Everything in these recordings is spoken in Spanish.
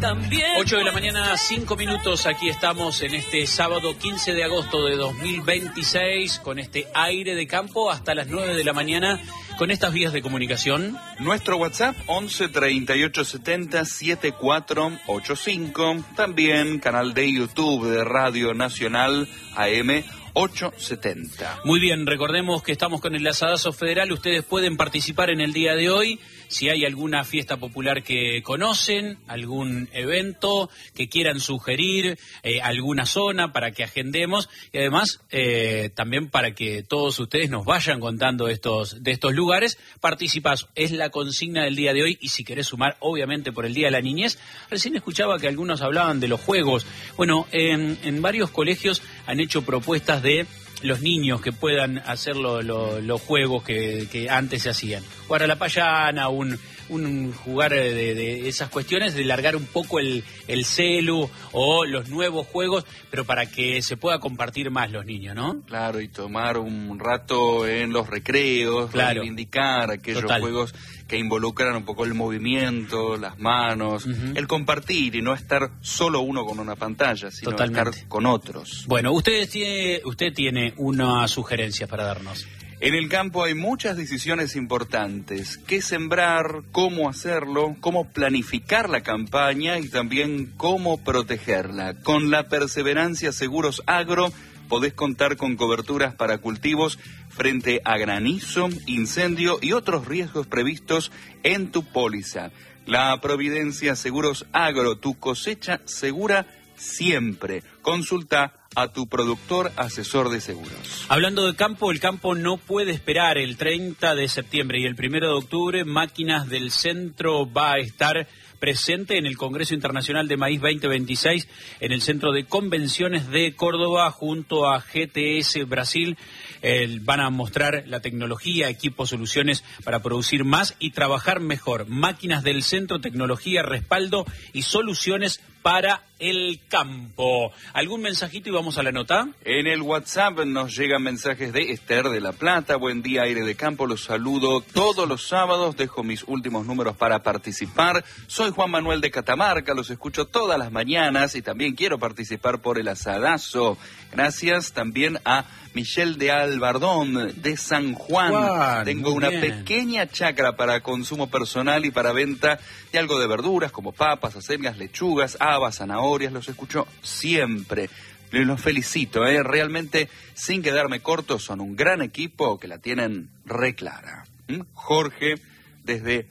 también 8 de la mañana, 5 minutos, aquí estamos en este sábado 15 de agosto de 2026, con este aire de campo hasta las 9 de la mañana, con estas vías de comunicación. Nuestro WhatsApp 11 38 70 7485, también canal de YouTube de Radio Nacional AM 870. Muy bien, recordemos que estamos con el Asadazo Federal. Ustedes pueden participar en el día de hoy. Si hay alguna fiesta popular que conocen, algún evento que quieran sugerir, alguna zona para que agendemos, y además también para que todos ustedes nos vayan contando de estos lugares. Participás, es la consigna del día de hoy, y si querés sumar, obviamente por el Día de la Niñez. Recién escuchaba que algunos hablaban de los juegos. Bueno, en varios colegios han hecho propuestas de los niños que puedan hacer los juegos que antes se hacían. Jugar a la payana, un jugar de esas cuestiones, de largar un poco el celu o los nuevos juegos, pero para que se pueda compartir más los niños, ¿no? Claro, y tomar un rato en los recreos, claro, reivindicar aquellos juegos que involucran un poco el movimiento, las manos, el compartir y no estar solo uno con una pantalla, sino estar con otros. Bueno, usted tiene una sugerencia para darnos. En el campo hay muchas decisiones importantes. ¿Qué sembrar? ¿Cómo hacerlo? ¿Cómo planificar la campaña? Y también cómo protegerla. Con la Perseverancia Seguros Agro podés contar con coberturas para cultivos frente a granizo, incendio y otros riesgos previstos en tu póliza. La Providencia Seguros Agro, tu cosecha segura siempre. Consulta a tu productor asesor de seguros. Hablando de campo, el campo no puede esperar. El 30 de septiembre y el 1 de octubre, Máquinas del Centro va a estar presente en el Congreso Internacional de Maíz 2026 en el Centro de Convenciones de Córdoba junto a GTS Brasil. Van a mostrar la tecnología, equipos, soluciones para producir más y trabajar mejor. Máquinas del Centro, tecnología, respaldo y soluciones para el campo. ¿Algún mensajito y vamos a la nota? En el WhatsApp nos llegan mensajes de Esther de La Plata. Buen día, aire de campo. Los saludo todos los sábados. Dejo mis últimos números para participar. Soy Juan Manuel de Catamarca. Los escucho todas las mañanas y también quiero participar por el asadazo. Gracias también a Michelle de Albardón de San Juan. Tengo una pequeña chacra para consumo personal y para venta de algo de verduras como papas, acelgas, lechugas, habas, zanahorias. Los escucho siempre. Los felicito, realmente sin quedarme corto, son un gran equipo que la tienen re clara. Jorge desde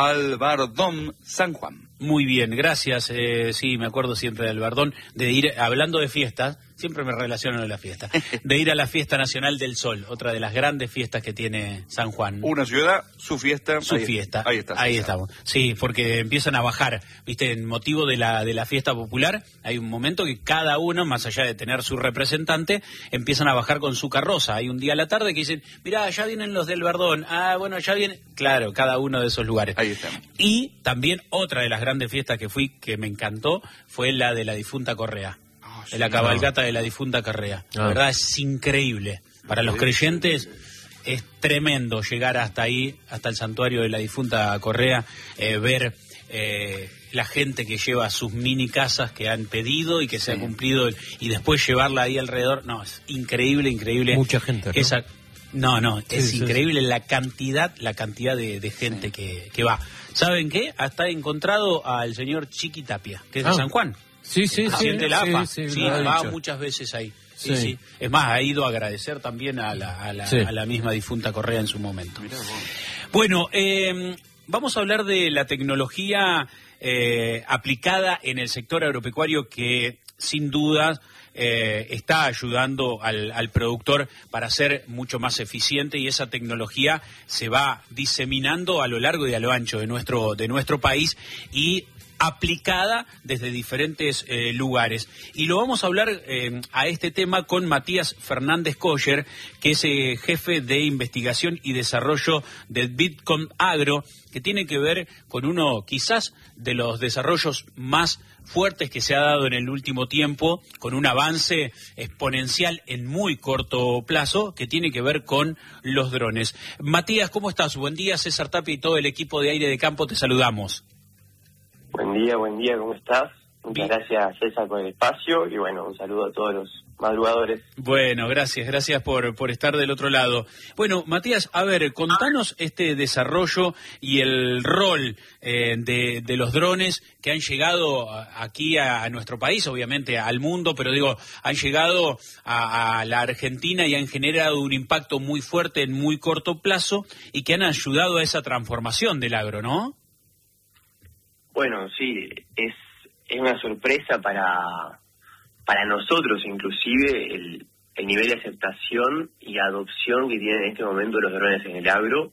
Albardón, San Juan. Muy bien, gracias. Sí, me acuerdo siempre de Albardón, de ir, hablando de fiestas, siempre me relaciono a la fiesta, de ir a la Fiesta Nacional del Sol, otra de las grandes fiestas que tiene San Juan. Una ciudad, su fiesta. Su fiesta. Ahí estamos. Sí, porque empiezan a bajar, viste, en motivo de la fiesta popular, hay un momento que cada uno, más allá de tener su representante, empiezan a bajar con su carroza. Hay un día a la tarde que dicen, mirá, ya vienen los del Albardón, bueno, ya vienen, claro, cada uno de esos lugares. Ahí estamos. Y también otra de las grandes fiestas que fui, que me encantó, fue la de la difunta Correa. Sí, la cabalgata de la difunta Correa. La verdad es increíble. Para los creyentes es tremendo llegar hasta ahí, hasta el santuario de la difunta Correa, ver la gente que lleva sus mini casas que han pedido y que se ha cumplido, y después llevarla ahí alrededor. No, es increíble. Mucha gente, ¿no? Es increíble la cantidad de gente que va. ¿Saben qué? Hasta he encontrado al señor Chiqui Tapia, que es de San Juan. Sí, presidente de la AFA. Sí, va muchas veces ahí. Sí. Es más, ha ido a agradecer también a la misma difunta Correa en su momento. Bueno, vamos a hablar de la tecnología aplicada en el sector agropecuario que sin duda está ayudando al productor para ser mucho más eficiente, y esa tecnología se va diseminando a lo largo y a lo ancho de nuestro país y aplicada desde diferentes lugares. Y lo vamos a hablar a este tema con Matías Fernández Coller, que es jefe de investigación y desarrollo de Bitcom Agro, que tiene que ver con uno quizás de los desarrollos más fuertes que se ha dado en el último tiempo, con un avance exponencial en muy corto plazo, que tiene que ver con los drones. Matías, ¿cómo estás? Buen día, César Tapia y todo el equipo de Aire de Campo, te saludamos. Buen día, ¿cómo estás? Muchas gracias, César, por el espacio y bueno, un saludo a todos los madrugadores. Bueno, gracias por estar del otro lado. Bueno, Matías, a ver, contanos este desarrollo y el rol de los drones que han llegado aquí a nuestro país, obviamente al mundo, pero digo, han llegado a la Argentina y han generado un impacto muy fuerte en muy corto plazo y que han ayudado a esa transformación del agro, ¿no? Bueno, sí, es una sorpresa para nosotros, inclusive, el nivel de aceptación y adopción que tienen en este momento los drones en el agro.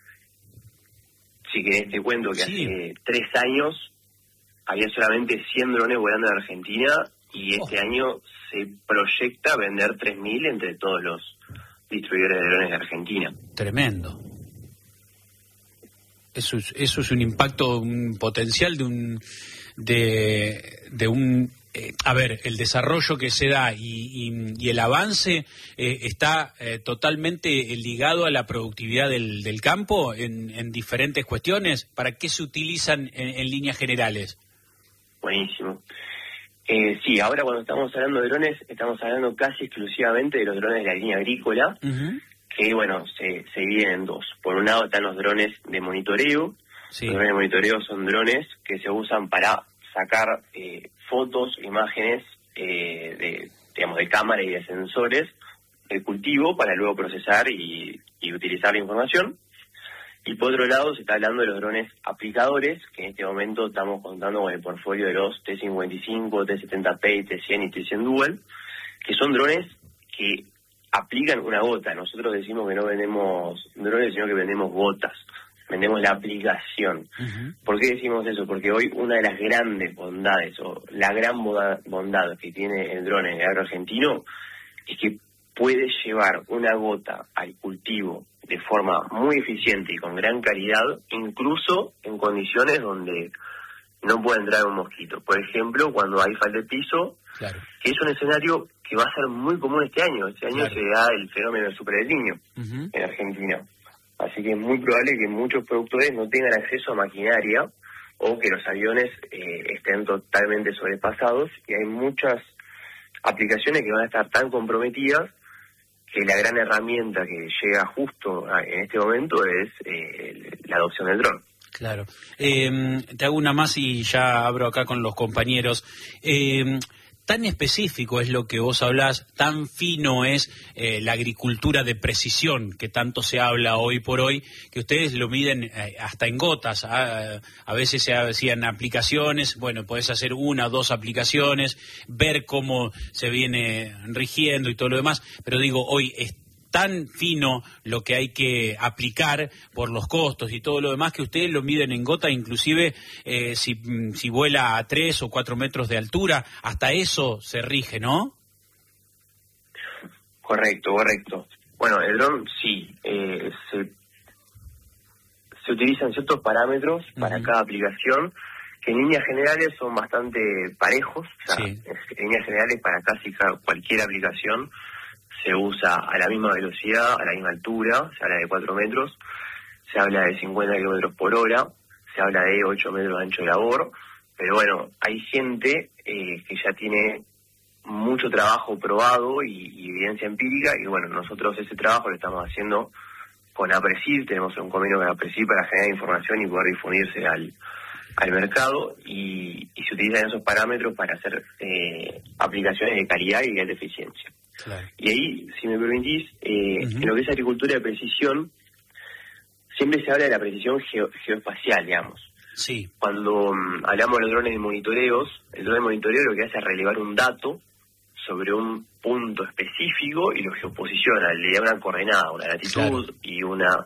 Si querés te cuento que hace 3 años había solamente 100 drones volando en Argentina y este año se proyecta vender 3.000 entre todos los distribuidores de drones de Argentina. Tremendo. Eso es un impacto, un potencial a ver, el desarrollo que se da y el avance está totalmente ligado a la productividad del campo en diferentes cuestiones. ¿Para qué se utilizan en líneas generales? Buenísimo. Sí, ahora cuando estamos hablando de drones, estamos hablando casi exclusivamente de los drones de la línea agrícola, que bueno, se dividen en dos. Por un lado están los drones de monitoreo. Sí. Los drones de monitoreo son drones que se usan para sacar fotos, imágenes de cámara y de sensores del cultivo para luego procesar y utilizar la información. Y por otro lado se está hablando de los drones aplicadores, que en este momento estamos contando con el portfolio de los T55, T70P, T100 y T100 Dual, que son drones que aplican una gota. Nosotros decimos que no vendemos drones, sino que vendemos gotas. Vendemos la aplicación. ¿Por qué decimos eso? Porque hoy una de las grandes bondades, o la gran bondad que tiene el drone en el agro argentino, es que puede llevar una gota al cultivo de forma muy eficiente y con gran calidad, incluso en condiciones donde no puede entrar un mosquito. Por ejemplo, cuando hay falta de piso, claro, que es un escenario que va a ser muy común este año. Este año se da el fenómeno del Super El Niño en Argentina. Así que es muy probable que muchos productores no tengan acceso a maquinaria o que los aviones estén totalmente sobrepasados, y hay muchas aplicaciones que van a estar tan comprometidas que la gran herramienta que llega justo en este momento es la adopción del dron. Claro. Te hago una más y ya abro acá con los compañeros. Tan específico es lo que vos hablás, tan fino es la agricultura de precisión que tanto se habla hoy por hoy, que ustedes lo miden hasta en gotas. A veces se hacían aplicaciones, bueno, podés hacer 1 o 2 aplicaciones, ver cómo se viene rigiendo y todo lo demás, pero digo, hoy es tan fino lo que hay que aplicar por los costos y todo lo demás, que ustedes lo miden en gota, inclusive si vuela a 3 o 4 metros de altura, hasta eso se rige, ¿no? Correcto. Bueno, el dron sí, se utilizan ciertos parámetros para cada aplicación, que en líneas generales son bastante parejos, o sea, en líneas generales para casi cualquier aplicación se usa a la misma velocidad, a la misma altura, se habla de 4 metros, se habla de 50 kilómetros por hora, se habla de 8 metros de ancho de labor, pero bueno, hay gente que ya tiene mucho trabajo probado y evidencia empírica, y bueno, nosotros ese trabajo lo estamos haciendo con APRESID, tenemos un convenio con APRESID para generar información y poder difundirse al mercado, y se utilizan esos parámetros para hacer aplicaciones de calidad y de eficiencia. Claro. Y ahí, si me permitís, en lo que es agricultura de precisión, siempre se habla de la precisión geoespacial, digamos. Sí. Cuando hablamos de los drones de monitoreos, el drone de monitoreo lo que hace es relevar un dato sobre un punto específico y lo geoposiciona, le da una coordenada, una latitud y una...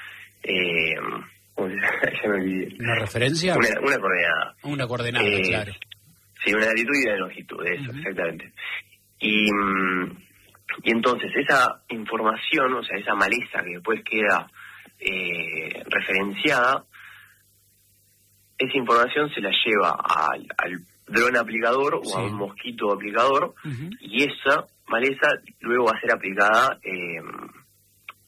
ya me olvidé. ¿Una referencia? Una coordenada. Una coordenada, claro. Sí, una latitud y una longitud, eso, exactamente. Y entonces esa información, o sea, esa maleza que después queda referenciada, esa información se la lleva al dron aplicador o a un mosquito aplicador, y esa maleza luego va a ser aplicada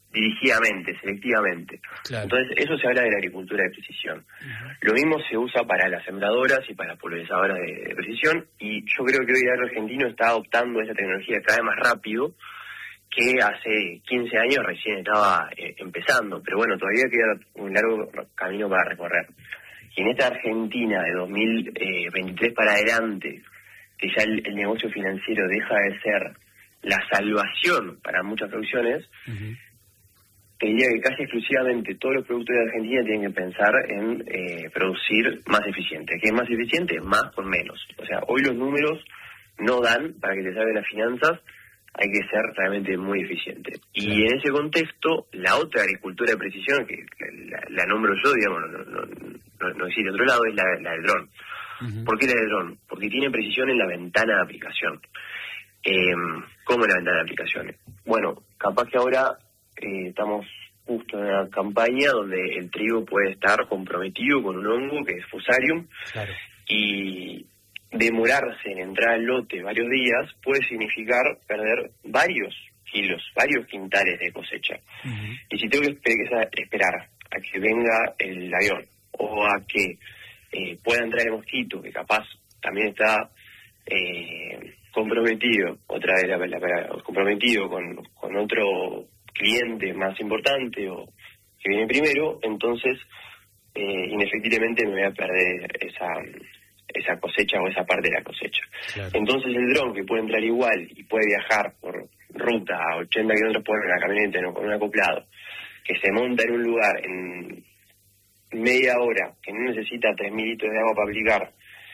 dirigidamente, selectivamente. Claro. Entonces, eso se habla de la agricultura de precisión. Lo mismo se usa para las sembradoras y para las pulverizadoras de precisión, y yo creo que hoy el agro argentino está adoptando esa tecnología cada vez más rápido, que hace 15 años recién estaba empezando, pero bueno, todavía queda un largo camino para recorrer. Y en esta Argentina de 2023 para adelante, que ya el negocio financiero deja de ser la salvación para muchas producciones, te diría que casi exclusivamente todos los productores de Argentina tienen que pensar en producir más eficiente. ¿Qué es más eficiente? Más con menos. O sea, hoy los números no dan para que te salven las finanzas, hay que ser realmente muy eficiente. Y claro, en ese contexto, la otra agricultura de precisión, que la nombro yo, digamos, no existe otro lado, es la del dron. ¿Por qué la del dron? Porque tiene precisión en la ventana de aplicación. ¿Cómo en la ventana de aplicaciones? Bueno, capaz que ahora estamos justo en una campaña donde el trigo puede estar comprometido con un hongo que es Fusarium, claro, y demorarse en entrar al lote varios días puede significar perder varios kilos, varios quintales de cosecha. Y si tengo que esperar a que venga el avión o a que pueda entrar el mosquito, que capaz también está comprometido, otra vez comprometido con otro cliente más importante o que viene primero, entonces inefectiblemente me voy a perder esa cosecha o esa parte de la cosecha. claro. Entonces el dron, que puede entrar igual y puede viajar por ruta a 80 kilómetros por hora en la camioneta, ¿no?, con un acoplado, que se monta en un lugar en media hora, que no necesita 3.000 litros de agua para aplicar,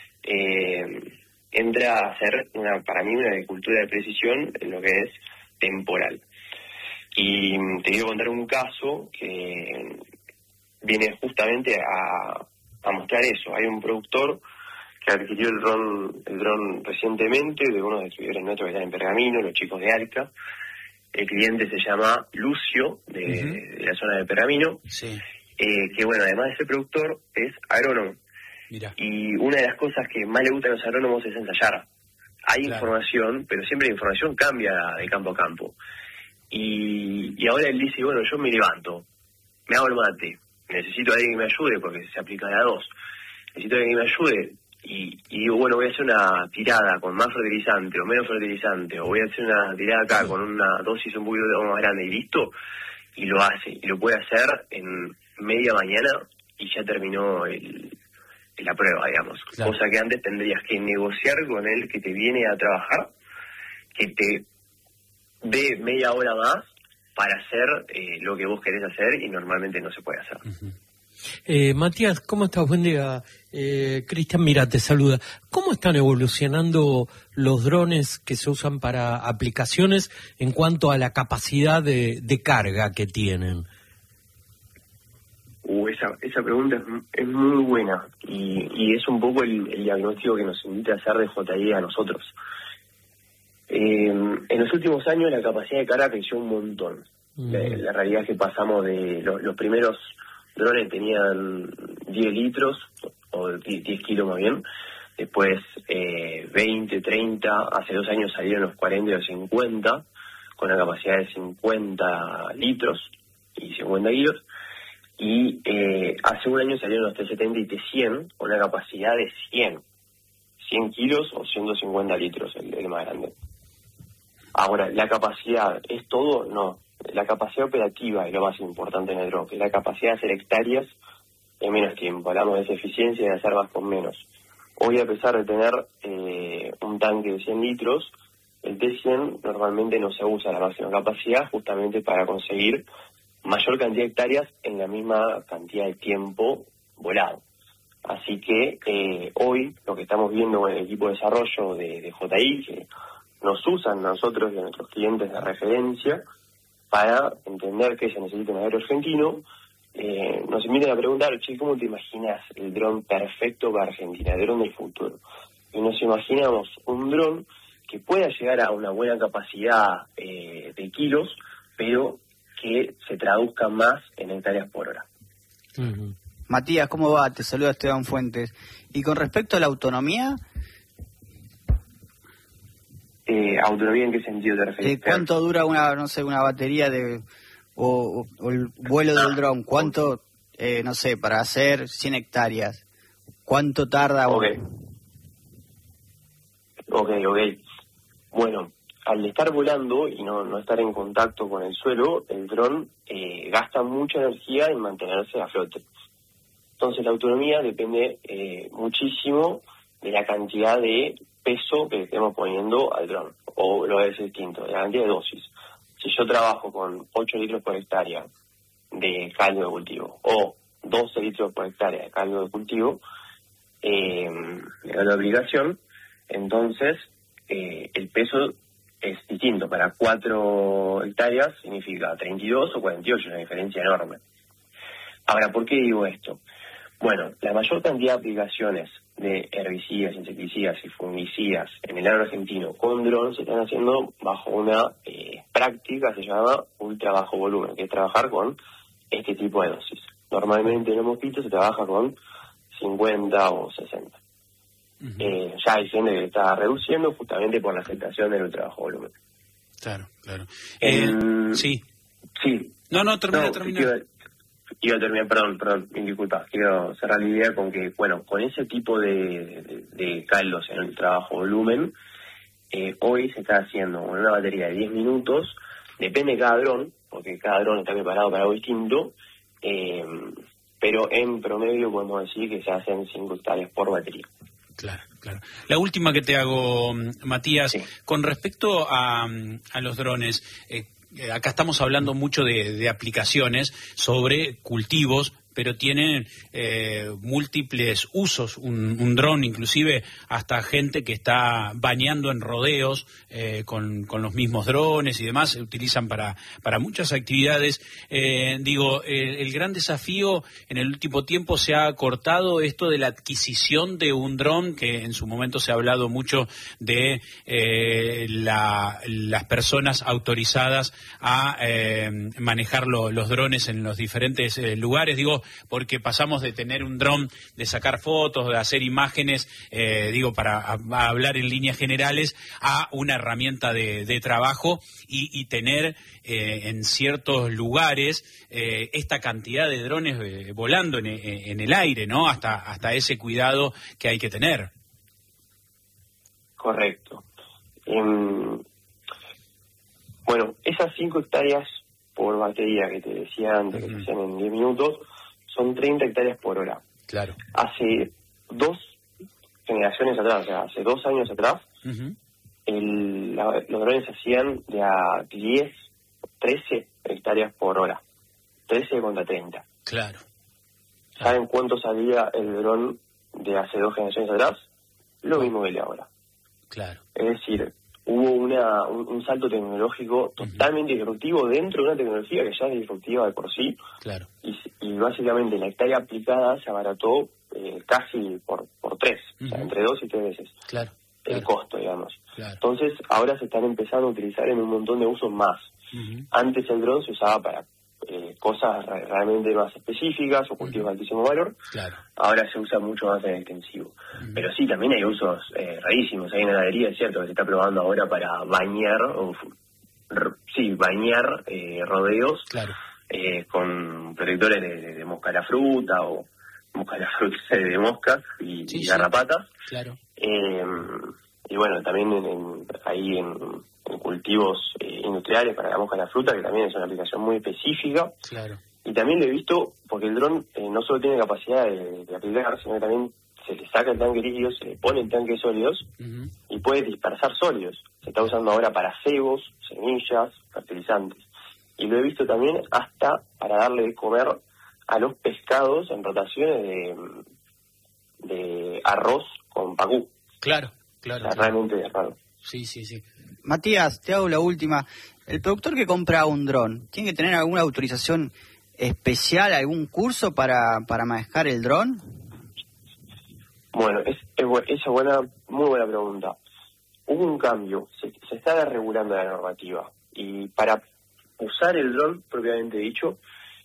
entra a ser, para mí, una agricultura de precisión en lo que es temporal. Y te quiero contar un caso que viene justamente a mostrar eso. Hay un productor que adquirió el dron recientemente de unos distribuidores nuestros que están en Pergamino, los chicos de Alca. El cliente se llama Lucio, de la zona de Pergamino, Sí. Que bueno, además de ser productor, es agrónomo. Mira. Y una de las cosas que más le gustan a los agrónomos es ensayar. Hay Claro. información, pero siempre la información cambia de campo a campo. Y ahora él dice, bueno, yo me levanto, me hago el mate, necesito a alguien que me ayude porque se aplica a 2. Necesito a alguien que me ayude y digo, bueno, voy a hacer una tirada con más fertilizante o menos fertilizante, o voy a hacer una tirada acá con una dosis un poquito más grande y listo, y lo hace, y lo puede hacer en media mañana y ya terminó la prueba, digamos. Claro. Cosa que antes tendrías que negociar con él que te viene a trabajar, que te dé media hora más para hacer lo que vos querés hacer y normalmente no se puede hacer. Matías, ¿cómo estás? Buen día. Cristian, mira, te saluda. ¿Cómo están evolucionando los drones que se usan para aplicaciones en cuanto a la capacidad de carga que tienen? Esa pregunta es muy buena y es un poco el diagnóstico que nos invita a hacer de JI a nosotros. En los últimos años la capacidad de carga creció un montón. La realidad es que pasamos de los primeros drones tenían 10 litros, o 10 kilos más bien, después 20, 30, hace 2 años salieron los 40 y los 50, con la capacidad de 50 litros y 50 kilos, y hace un año salieron los T70 y T100 con una capacidad de 100 kilos o 150 litros, el más grande. Ahora, ¿la capacidad es todo? No. La capacidad operativa es lo más importante en el dron, que es la capacidad de hacer hectáreas en menos tiempo. Hablamos de esa eficiencia y de hacer más con menos. Hoy, a pesar de tener un tanque de 100 litros, el T100 normalmente no se usa a la máxima capacidad justamente para conseguir mayor cantidad de hectáreas en la misma cantidad de tiempo volado. Así que hoy lo que estamos viendo con el equipo de desarrollo de JI, que nos usan nosotros y a nuestros clientes de referencia para entender que se necesita un agro argentino, nos invitan a preguntar, che, ¿cómo te imaginas el dron perfecto para Argentina, el dron del futuro? Y nos imaginamos un dron que pueda llegar a una buena capacidad de kilos, pero que se traduzca más en hectáreas por hora. Matías, ¿cómo va? Te saluda Esteban Fuentes. Y con respecto a la autonomía... ¿Autonomía en qué sentido te refieres? ¿Cuánto dura una batería de o el vuelo del dron, ¿cuánto, no sé, para hacer 100 hectáreas, cuánto tarda? Ok. Bueno, al estar volando y no estar en contacto con el suelo, el dron gasta mucha energía en mantenerse a flote. Entonces la autonomía depende muchísimo de la cantidad de peso que le estemos poniendo al dron, o lo es distinto, de la cantidad de dosis. Si yo trabajo con 8 litros por hectárea de caldo de cultivo, o 12 litros por hectárea de caldo de cultivo, la obligación, entonces el peso es distinto. Para 4 hectáreas significa 32 o 48, una diferencia enorme. Ahora, ¿por qué digo esto? Bueno, la mayor cantidad de aplicaciones de herbicidas, insecticidas y fungicidas en el agro argentino con drones se están haciendo bajo una práctica, se llama ultra bajo volumen, que es trabajar con este tipo de dosis. Normalmente en los mosquitos se trabaja con 50 o 60. Ya hay gente que está reduciendo justamente por la aceptación del ultra bajo volumen. Claro. Sí. No, termina. Iba a terminar, perdón, disculpa, quiero cerrar la idea con que, bueno, con ese tipo de caldos en el trabajo volumen, hoy se está haciendo una batería de 10 minutos, depende de cada dron, porque cada dron está preparado para algo distinto, pero en promedio podemos decir que se hacen 5 hectáreas por batería. Claro. La última que te hago, Matías, sí. Con respecto a los drones, acá estamos hablando mucho de aplicaciones sobre cultivos, pero tienen múltiples usos. Un dron, inclusive hasta gente que está bañando en rodeos con los mismos drones y demás, se utilizan para muchas actividades. El gran desafío en el último tiempo se ha acortado esto de la adquisición de un dron, que en su momento se ha hablado mucho de las personas autorizadas a manejar los drones en los diferentes lugares, porque pasamos de tener un dron, de sacar fotos, de hacer imágenes, para hablar en líneas generales, a una herramienta de trabajo y tener en ciertos lugares esta cantidad de drones volando en el aire, ¿no? Hasta ese cuidado que hay que tener. Correcto. Bueno, esas 5 hectáreas por batería que te decía antes, que se hacían en 10 minutos, son 30 hectáreas por hora. Claro. Hace 2 generaciones atrás, o sea, hace 2 años atrás, los drones hacían de a 10, 13 hectáreas por hora. 13 contra 30. Claro. ¿Saben cuánto salía el dron de hace 2 generaciones atrás? Lo mismo que el de ahora. Claro. Es decir, hubo un salto tecnológico totalmente disruptivo dentro de una tecnología que ya es disruptiva de por sí. Claro. Y básicamente la hectárea aplicada se abarató casi por 3, o sea, entre 2 y 3 veces. Claro. El costo, digamos. Claro. Entonces, ahora se están empezando a utilizar en un montón de usos más. Antes el dron se usaba para cosas realmente más específicas o cultivos de altísimo valor. Claro. Ahora se usa mucho más en extensivo. Pero sí, también hay usos rarísimos. Hay una heladería, es cierto, que se está probando ahora para bañar, rodeos. Claro. Con protectores de mosca a la fruta o mosca a la fruta de moscas y garrapatas. Claro. Y bueno, también en cultivos industriales para la mosca de la fruta, que también es una aplicación muy específica. Claro. Y también lo he visto porque el dron no solo tiene capacidad de aplicar, sino que también se le saca el tanque líquido, se le pone el tanque sólidos y puede dispersar sólidos. Se está usando ahora para cebos, semillas, fertilizantes. Y lo he visto también hasta para darle de comer a los pescados en rotaciones de arroz con pacú. Claro. O sea, realmente es raro. Sí. Matías, te hago la última. El productor que compra un dron, ¿tiene que tener alguna autorización especial, algún curso para manejar el dron? Bueno, esa muy buena pregunta. Hubo un cambio, se está desregulando la normativa y para usar el dron, propiamente dicho,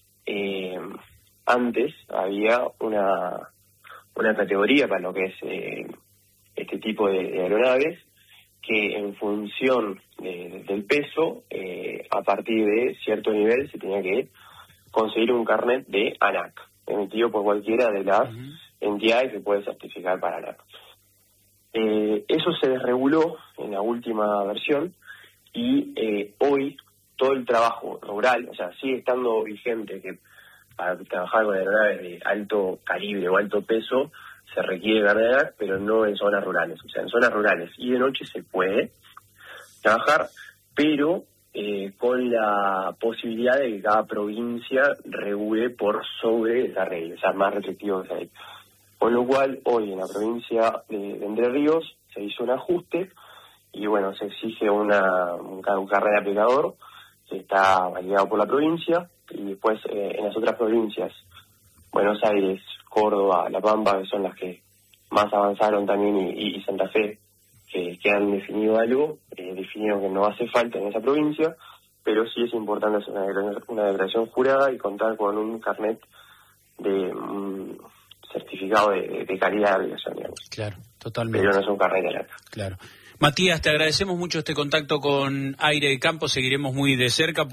antes había una categoría para lo que es este tipo de aeronaves, que en función de del peso, a partir de cierto nivel se tenía que conseguir un carnet de ANAC, emitido por cualquiera de las entidades que puede certificar para ANAC. Eso se desreguló en la última versión y hoy todo el trabajo rural, o sea, sigue estando vigente que para trabajar con aeronaves de alto calibre o alto peso se requiere carnet de ANAC, pero no en zonas rurales. O sea, en zonas rurales y de noche se puede trabajar, pero con la posibilidad de que cada provincia regule por sobre esa regla, o sea, más restrictivo que esa ley. Con lo cual, hoy en la provincia de Entre Ríos se hizo un ajuste y, bueno, se exige un carnet de aplicador que está validado por la provincia, y después en las otras provincias, Buenos Aires, Córdoba, La Pampa, que son las que más avanzaron también, y Santa Fe, que han definido algo, definieron que no hace falta en esa provincia, pero sí es importante hacer una declaración jurada y contar con un carnet de certificado de calidad de aviación, digamos. Claro, totalmente. Pero no es un carnet de ANAC. Claro. Matías, te agradecemos mucho este contacto con Aire de Campo, seguiremos muy de cerca.